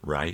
right?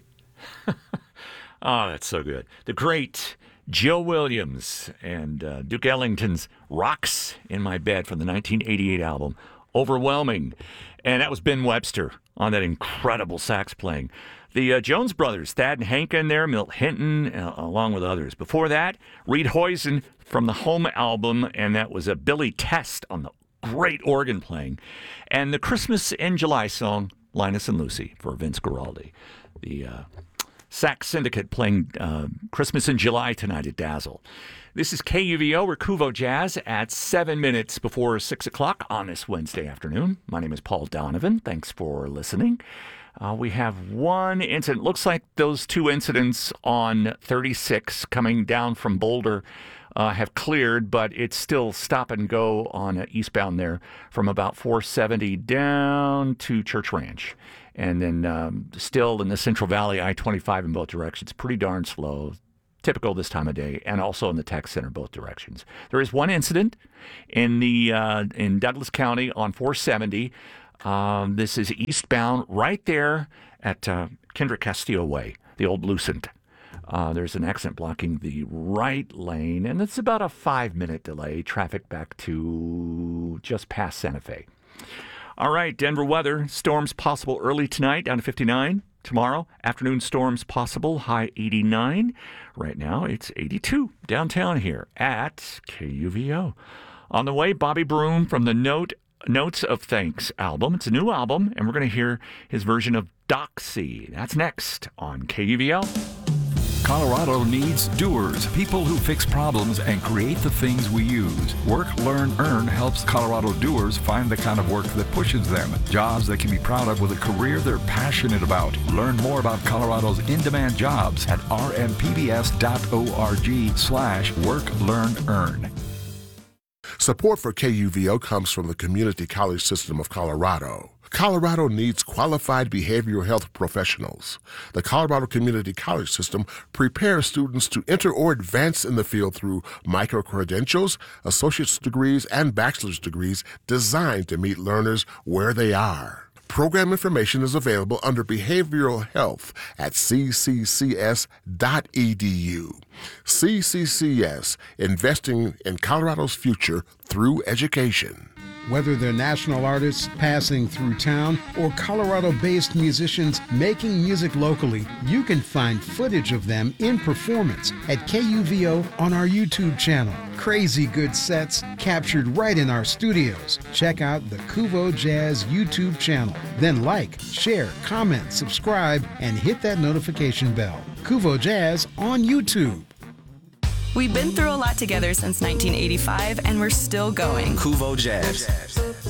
Oh, that's so good. The great Joe Williams and Duke Ellington's Rocks in My Bed from the 1988 album, Overwhelming. And that was Ben Webster on that incredible sax playing. The Jones Brothers, Thad and Hank in there, Milt Hinton, along with others. Before that, Reed Hoysen from the Home album, and that was a Billy Test on the great organ playing. And the Christmas in July song, Linus and Lucy, for Vince Guaraldi. The Sax Syndicate playing Christmas in July tonight at Dazzle. This is KUVO, Recuvo Jazz, at 7 minutes before 6 o'clock on this Wednesday afternoon. My name is Paul Donovan. Thanks for listening. We have one incident. Looks like those two incidents on 36 coming down from Boulder have cleared, but it's still stop and go on eastbound there from about 470 down to Church Ranch. And then still in the Central Valley, I-25 in both directions. Pretty darn slow, typical this time of day, and also in the tech center, both directions. There is one incident in in Douglas County on 470. This is eastbound right there at Kendrick Castillo Way, the old Lucent. There's an accident blocking the right lane, and it's about a 5-minute delay. Traffic back to just past Santa Fe. All right, Denver weather. Storms possible early tonight, down to 59. Tomorrow, afternoon storms possible, high 89. Right now, it's 82 downtown here at KUVO. On the way, Bobby Broom from the Notes of Thanks album. It's a new album, and we're going to hear his version of Doxy. That's next on KUVO. Colorado needs doers, people who fix problems and create the things we use. Work, Learn, Earn helps Colorado doers find the kind of work that pushes them. Jobs they can be proud of with a career they're passionate about. Learn more about Colorado's in-demand jobs at rmpbs.org/Work, Learn, Earn. Support for KUVO comes from the Community College System of Colorado. Colorado needs qualified behavioral health professionals. The Colorado Community College System prepares students to enter or advance in the field through micro-credentials, associate's degrees, and bachelor's degrees designed to meet learners where they are. Program information is available under Behavioral Health at cccs.edu. CCCS, investing in Colorado's future through education. Whether they're national artists passing through town or Colorado-based musicians making music locally, you can find footage of them in performance at KUVO on our YouTube channel. Crazy good sets captured right in our studios. Check out the Kuvo Jazz YouTube channel. Then like, share, comment, subscribe, and hit that notification bell. Kuvo Jazz on YouTube. We've been through a lot together since 1985, and we're still going. Kuvo Jazz.